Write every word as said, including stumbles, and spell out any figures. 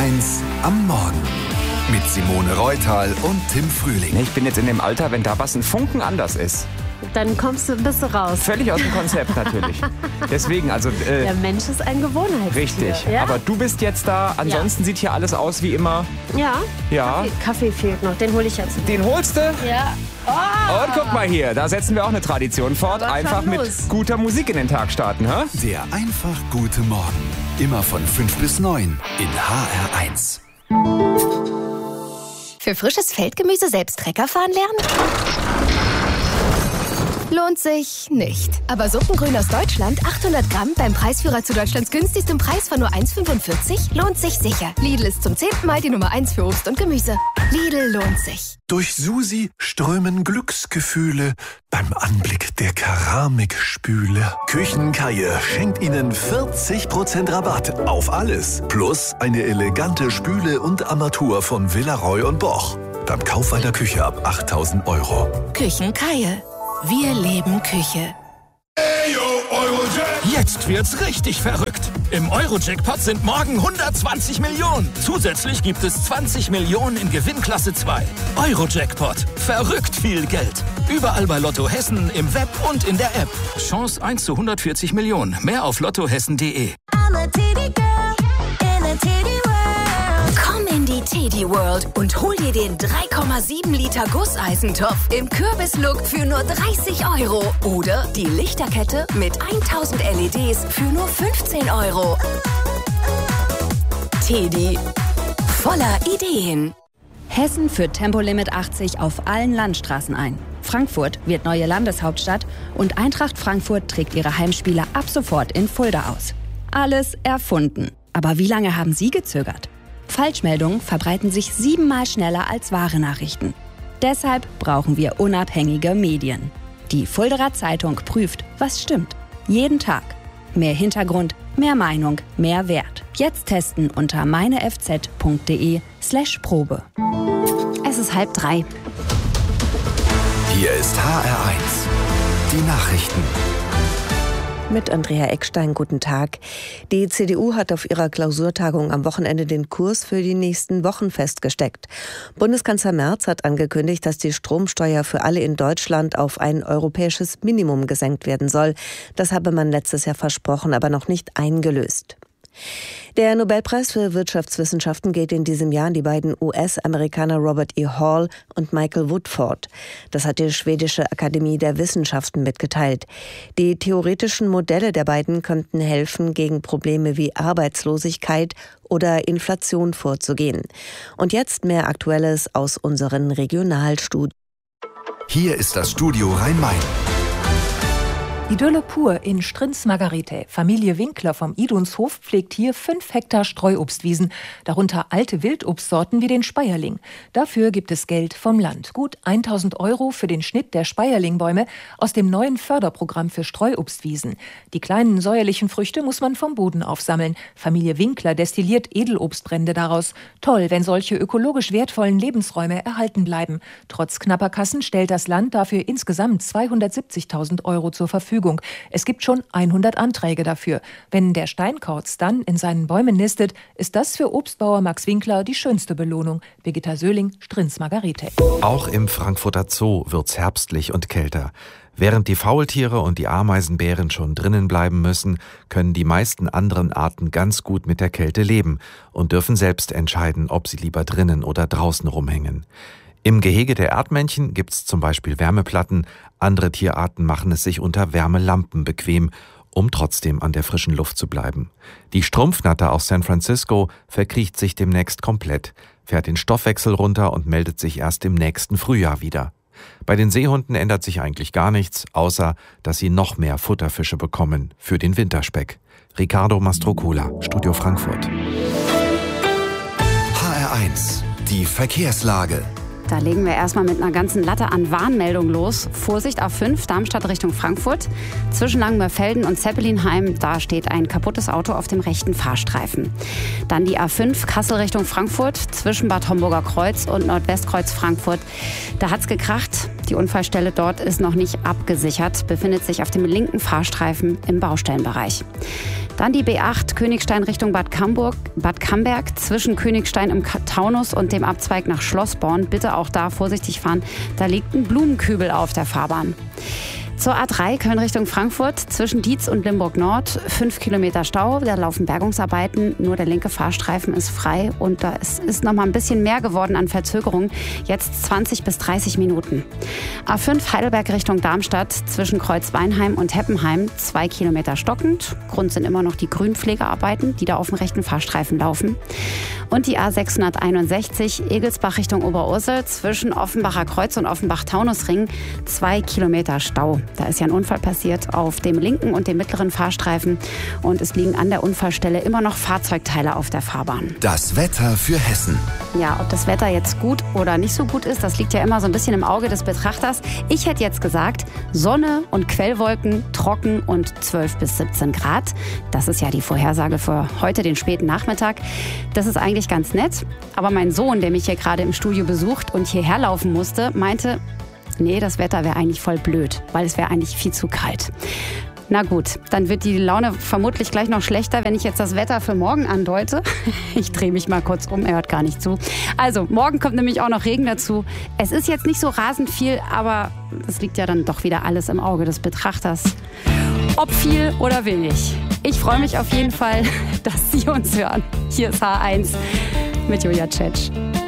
eins am Morgen. Mit Simone Reutal und Tim Frühling. Ich bin jetzt in dem Alter, wenn da was ein Funken anders ist. Dann kommst du, bist du raus. Völlig aus dem Konzept natürlich. Deswegen, also... Äh, Der Mensch ist ein Gewohnheitstier. Richtig, ja? aber du bist jetzt da. Ansonsten ja. sieht hier alles aus wie immer. Ja, ja. Kaffee, Kaffee fehlt noch, den hole ich jetzt. Den holst du? Ja. Oh. Und guck mal hier, da setzen wir auch eine Tradition fort. Aber einfach mit guter Musik in den Tag starten. Hä? Der einfach gute Morgen. Immer von fünf bis neun in H R eins. Für frisches Feldgemüse selbst Trecker fahren lernen? Lohnt sich nicht. Aber Suppengrün aus Deutschland, achthundert Gramm, beim Preisführer zu Deutschlands günstigstem Preis von nur eins Komma fünfundvierzig, lohnt sich sicher. Lidl ist zum zehnten Mal die Nummer eins für Obst und Gemüse. Lidl lohnt sich. Durch Susi strömen Glücksgefühle beim Anblick der Keramikspüle. Küchenkaie schenkt Ihnen vierzig Prozent Rabatt auf alles. Plus eine elegante Spüle und Armatur von Villaroy und Boch. Beim Kauf einer Küche ab achttausend Euro. Küchenkaie. Wir leben Küche. Jetzt wird's richtig verrückt. Im Euro-Jackpot sind morgen hundertzwanzig Millionen. Zusätzlich gibt es zwanzig Millionen in Gewinnklasse zwei. Euro-Jackpot. Verrückt viel Geld. Überall bei Lotto Hessen, im Web und in der App. Chance eins zu hundertvierzig Millionen. Mehr auf lottohessen punkt de. Komm in die Teddy World und hol dir den drei Komma sieben Liter Gusseisentopf im Kürbislook für nur dreißig Euro. Oder die Lichterkette mit tausend L E Ds für nur fünfzehn Euro. Teddy. Voller Ideen. Hessen führt Tempolimit achtzig auf allen Landstraßen ein. Frankfurt wird neue Landeshauptstadt und Eintracht Frankfurt trägt ihre Heimspiele ab sofort in Fulda aus. Alles erfunden. Aber wie lange haben Sie gezögert? Falschmeldungen verbreiten sich siebenmal schneller als wahre Nachrichten. Deshalb brauchen wir unabhängige Medien. Die Fuldaer Zeitung prüft, was stimmt. Jeden Tag. Mehr Hintergrund, mehr Meinung, mehr Wert. Jetzt testen unter meinefz.de slash Probe. Es ist halb drei. Hier ist H R eins. Die Nachrichten. Mit Andrea Eckstein, guten Tag. Die C D U hat auf ihrer Klausurtagung am Wochenende den Kurs für die nächsten Wochen festgesteckt. Bundeskanzler Merz hat angekündigt, dass die Stromsteuer für alle in Deutschland auf ein europäisches Minimum gesenkt werden soll. Das habe man letztes Jahr versprochen, aber noch nicht eingelöst. Der Nobelpreis für Wirtschaftswissenschaften geht in diesem Jahr an die beiden U S-Amerikaner Robert E. Hall und Michael Woodford. Das hat die schwedische Akademie der Wissenschaften mitgeteilt. Die theoretischen Modelle der beiden könnten helfen, gegen Probleme wie Arbeitslosigkeit oder Inflation vorzugehen. Und jetzt mehr Aktuelles aus unseren Regionalstudien. Hier ist das Studio Rhein-Main. Idylle pur in Strins-Margarete. Familie Winkler vom Idunshof pflegt hier fünf Hektar Streuobstwiesen, darunter alte Wildobstsorten wie den Speierling. Dafür gibt es Geld vom Land. Gut tausend Euro für den Schnitt der Speierlingbäume aus dem neuen Förderprogramm für Streuobstwiesen. Die kleinen säuerlichen Früchte muss man vom Boden aufsammeln. Familie Winkler destilliert Edelobstbrände daraus. Toll, wenn solche ökologisch wertvollen Lebensräume erhalten bleiben. Trotz knapper Kassen stellt das Land dafür insgesamt zweihundertsiebzigtausend Euro zur Verfügung. Es gibt schon hundert Anträge dafür. Wenn der Steinkauz dann in seinen Bäumen nistet, ist das für Obstbauer Max Winkler die schönste Belohnung. Birgitta Söhling, Strins-Margarete. Auch im Frankfurter Zoo wird's herbstlich und kälter. Während die Faultiere und die Ameisenbären schon drinnen bleiben müssen, können die meisten anderen Arten ganz gut mit der Kälte leben und dürfen selbst entscheiden, ob sie lieber drinnen oder draußen rumhängen. Im Gehege der Erdmännchen gibt's zum Beispiel Wärmeplatten, andere Tierarten machen es sich unter Wärmelampen bequem, um trotzdem an der frischen Luft zu bleiben. Die Strumpfnatter aus San Francisco verkriecht sich demnächst komplett, fährt den Stoffwechsel runter und meldet sich erst im nächsten Frühjahr wieder. Bei den Seehunden ändert sich eigentlich gar nichts, außer dass sie noch mehr Futterfische bekommen für den Winterspeck. Ricardo Mastrocola, Studio Frankfurt. H R eins, die Verkehrslage. Da legen wir erstmal mit einer ganzen Latte an Warnmeldungen los. Vorsicht A fünf, Darmstadt Richtung Frankfurt. Zwischen Langenmörfelden und Zeppelinheim, da steht ein kaputtes Auto auf dem rechten Fahrstreifen. Dann die A fünf, Kassel Richtung Frankfurt. Zwischen Bad Homburger Kreuz und Nordwestkreuz Frankfurt. Da hat's gekracht. Die Die Unfallstelle dort ist noch nicht abgesichert, befindet sich auf dem linken Fahrstreifen im Baustellenbereich. Dann die B acht Königstein Richtung Bad Camburg, Bad Camberg zwischen Königstein im Taunus und dem Abzweig nach Schlossborn. Bitte auch da vorsichtig fahren, da liegt ein Blumenkübel auf der Fahrbahn. Zur A drei Köln Richtung Frankfurt zwischen Dietz und Limburg Nord. Fünf Kilometer Stau, da laufen Bergungsarbeiten. Nur der linke Fahrstreifen ist frei und da ist, ist noch mal ein bisschen mehr geworden an Verzögerung. Jetzt zwanzig bis dreißig Minuten. A fünf Heidelberg Richtung Darmstadt zwischen Kreuzweinheim und Heppenheim. Zwei Kilometer stockend. Grund sind immer noch die Grünpflegearbeiten, die da auf dem rechten Fahrstreifen laufen. Und die A sechshunderteinundsechzig Egelsbach Richtung Oberursel zwischen Offenbacher Kreuz und Offenbach-Taunusring. Zwei Kilometer Stau. Da ist ja ein Unfall passiert auf dem linken und dem mittleren Fahrstreifen und es liegen an der Unfallstelle immer noch Fahrzeugteile auf der Fahrbahn. Das Wetter für Hessen. Ja, ob das Wetter jetzt gut oder nicht so gut ist, das liegt ja immer so ein bisschen im Auge des Betrachters. Ich hätte jetzt gesagt, Sonne und Quellwolken, trocken und zwölf bis siebzehn Grad. Das ist ja die Vorhersage für heute, den späten Nachmittag. Das ist eigentlich ganz nett, aber mein Sohn, der mich hier gerade im Studio besucht und hierher laufen musste, meinte, nee, das Wetter wäre eigentlich voll blöd, weil es wäre eigentlich viel zu kalt. Na gut, dann wird die Laune vermutlich gleich noch schlechter, wenn ich jetzt das Wetter für morgen andeute. Ich drehe mich mal kurz um, er hört gar nicht zu. Also, morgen kommt nämlich auch noch Regen dazu. Es ist jetzt nicht so rasend viel, aber das liegt ja dann doch wieder alles im Auge des Betrachters. Ob viel oder wenig. Ich freue mich auf jeden Fall, dass Sie uns hören. Hier ist H eins mit Julia Tschetsch.